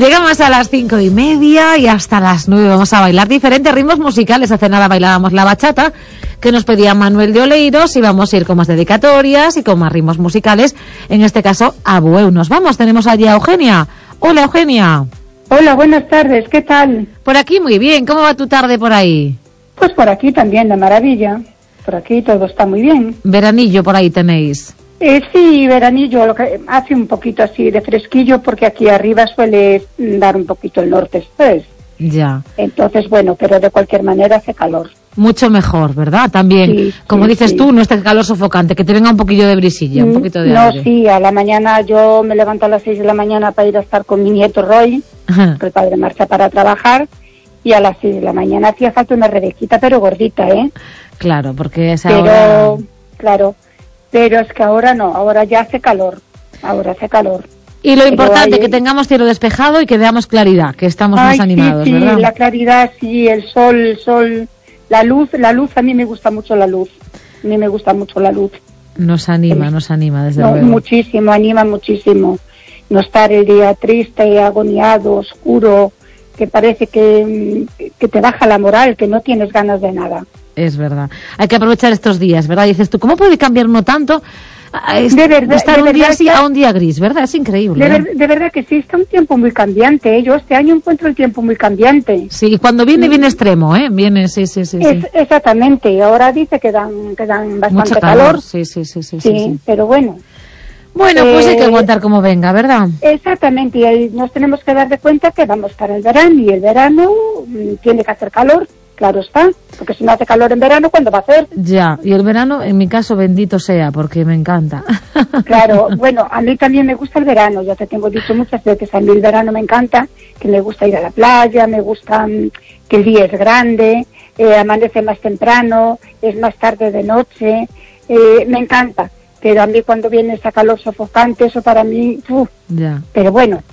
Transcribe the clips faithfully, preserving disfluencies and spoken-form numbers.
Llegamos a las cinco y media y hasta las nueve vamos a bailar diferentes ritmos musicales. Hace nada bailábamos la bachata, que nos pedía Manuel de Oleiros, y vamos a ir con más dedicatorias y con más ritmos musicales, en este caso a Bueu. Nos vamos, tenemos allí a Eugenia. Hola, Eugenia. Hola, buenas tardes, ¿qué tal? Por aquí muy bien, ¿cómo va tu tarde por ahí? Pues por aquí también, de maravilla. Por aquí todo está muy bien. Veranillo por ahí tenéis. Eh, sí, veranillo, lo que hace un poquito así de fresquillo, porque aquí arriba suele dar un poquito el norte, ¿sabes? Ya. Entonces, bueno, pero de cualquier manera hace calor. Mucho mejor, ¿verdad? También, sí, como sí, sí. dices tú, no este calor sofocante, que te venga un poquillo de brisilla, un poquito de No, aire. sí, a la mañana yo me levanto a las seis de la mañana para ir a estar con mi nieto Roy, que el padre marcha para trabajar, y a las seis de la mañana hacía falta una rebequita, pero gordita, ¿eh? Claro, porque es pero, ahora... Claro, pero es que ahora no, ahora ya hace calor, ahora hace calor. Y lo importante, hay... que tengamos cielo despejado y que veamos claridad, que estamos Ay, más animados, sí, sí, ¿verdad? la claridad, sí, el sol, el sol, la luz, la luz, a mí me gusta mucho la luz, a mí me gusta mucho la luz. Nos anima, sí. nos anima, desde no, luego. Muchísimo, anima muchísimo. No estar el día triste, agoniado, oscuro, que parece que, que te baja la moral, que no tienes ganas de nada. Es verdad. Hay que aprovechar estos días, ¿verdad? Dices tú, ¿cómo puede cambiar uno tanto? Es, de verdad, estar de un verdad día así está, a un día gris, ¿verdad? Es increíble. De, ¿eh? ver, de verdad que sí, está un tiempo muy cambiante, ¿eh? Yo este año encuentro el tiempo muy cambiante. Sí, y cuando viene, viene extremo, ¿eh? Viene, sí, sí, sí. Es, sí. Exactamente, y ahora dice que dan, que dan bastante Mucho calor. calor. Sí, sí, sí, sí, sí, sí, sí. pero bueno. Bueno, pues eh, hay que aguantar como venga, ¿verdad? Exactamente, y ahí nos tenemos que dar de cuenta que vamos para el verano, y el verano mmm, tiene que hacer calor. Claro está, porque si no hace calor en verano, ¿cuándo va a hacer? Ya, y el verano, en mi caso, bendito sea, porque me encanta. Claro, bueno, a mí también me gusta el verano, ya te tengo dicho muchas veces, a mí el verano me encanta, que me gusta ir a la playa, me gusta um, que el día es grande, eh, amanece más temprano, es más tarde de noche, eh, me encanta, pero a mí cuando viene esa calor sofocante, eso para mí, uff, ya. Pero bueno.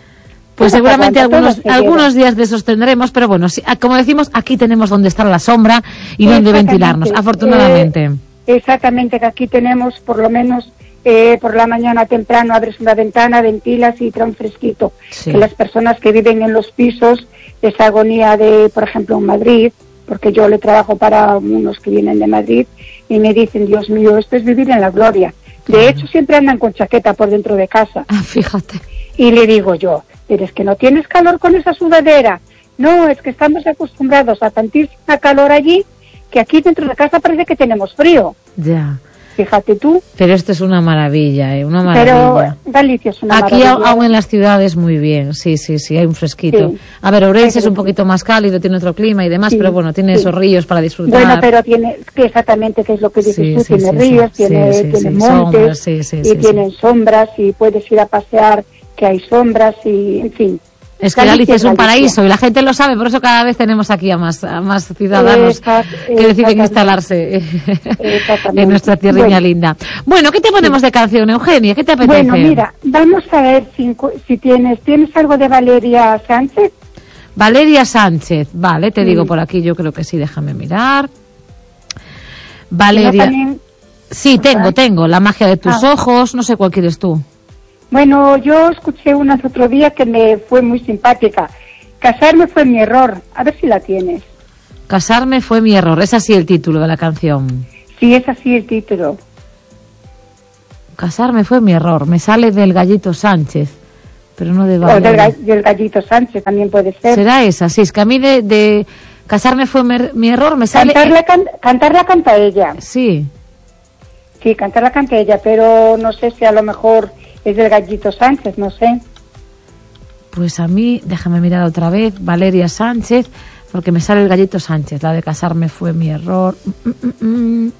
Pues seguramente algunos algunos días de esos tendremos, pero bueno, si, como decimos, aquí tenemos donde estar la sombra y donde ventilarnos, afortunadamente. Eh, exactamente, que aquí tenemos por lo menos eh, por la mañana temprano abres una ventana, ventilas y trae un fresquito. Sí. Que las personas que viven en los pisos, esa agonía de, por ejemplo, en Madrid, porque yo le trabajo para unos que vienen de Madrid y me dicen, Dios mío, esto es vivir en la gloria. De claro. hecho, siempre andan con chaqueta por dentro de casa. Ah, fíjate. Y le digo yo, pero es que no tienes calor con esa sudadera. No, es que estamos acostumbrados a tantísima calor allí, que aquí dentro de casa parece que tenemos frío. Ya. Fíjate tú. Pero esto es una maravilla, ¿eh? Una maravilla. Pero Galicia es una aquí maravilla. Aquí aún en las ciudades muy bien, sí, sí, sí, hay un fresquito. Sí. A ver, Ourense es un poquito más cálido, tiene otro clima y demás, sí, pero bueno, tiene sí. esos ríos para disfrutar. Bueno, pero tiene, que exactamente, que es lo que dices sí, tú, sí, tiene sí, ríos, sí, tiene, sí, tiene sí, montes, sombras, sí, sí, y sí, tienen sí. sombras, y puedes ir a pasear, que hay sombras, y en fin. Es que Galicia es un paraíso y la gente lo sabe, por eso cada vez tenemos aquí a más, a más ciudadanos Exact, que deciden instalarse en nuestra tierriña bueno. linda. Bueno, ¿qué te ponemos de canción, Eugenia? ¿Qué te apetece? Bueno, mira, vamos a ver si, si tienes, ¿tienes algo de Valeria Sánchez? Valeria Sánchez, vale, te sí. digo por aquí, yo creo que sí, déjame mirar. Valeria. ¿No también... Sí, tengo, ¿Ay? tengo, La magia de tus ah. ojos, no sé cuál quieres tú. Bueno, yo escuché una el otro día que me fue muy simpática. Casarme fue mi error. A ver si la tienes. Casarme fue mi error. Es así el título de la canción. Sí, es así el título. Casarme fue mi error. Me sale del Gallito Sánchez, pero no de Valeria. O del, del Gallito Sánchez también puede ser. Será esa, sí. Es que a mí de, de Casarme fue mi, mi error me sale... Cantarla, can, cantarla canta ella. Sí. Sí, cantarla canta ella, pero no sé si a lo mejor... Es del Gallito Sánchez, no sé. Pues a mí, déjame mirar otra vez, Valeria Sánchez, porque me sale el Gallito Sánchez, la de Casarme fue mi error. Mm, mm, mm.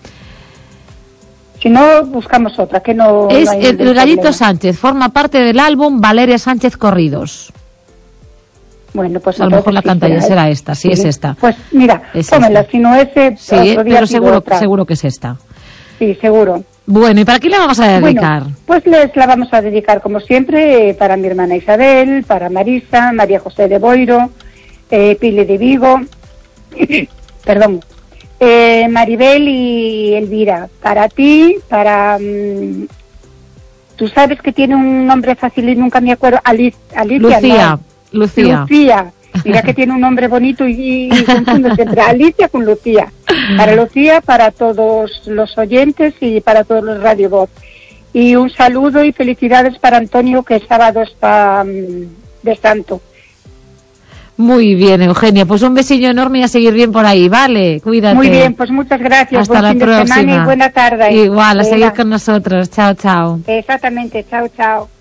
Si no, buscamos otra, que no... Es no hay el, el Gallito Sánchez, forma parte del álbum Valeria Sánchez Corridos. Bueno, pues a lo mejor la canta ya será esta, sí, sí, es esta. Pues mira, es pómela, esta. Si no ese... Sí, pero seguro, seguro que es esta. Sí, seguro. Bueno, ¿y para quién la vamos a dedicar? Bueno, pues les la vamos a dedicar, como siempre, para mi hermana Isabel, para Marisa, María José de Boiro, eh, Pili de Vigo, perdón, eh, Maribel y Elvira. Para ti, para... Um, tú sabes que tiene un nombre fácil y nunca me acuerdo, Alice, Alicia. Lucía. No. Lucía. Lucía. Mira que tiene un nombre bonito y, y confundo siempre. Alicia con Lucía. Para Lucía, para todos los oyentes y para todos los Radio Voz. Y un saludo y felicidades para Antonio, que el sábado está um, de santo. Muy bien, Eugenia. Pues un besillo enorme y a seguir bien por ahí, ¿vale? Cuídate. Muy bien, pues muchas gracias. Hasta Buen la fin próxima. de semana y buena tarde. Igual, a Venga. seguir con nosotros. Chao, chao. Exactamente. Chao, chao.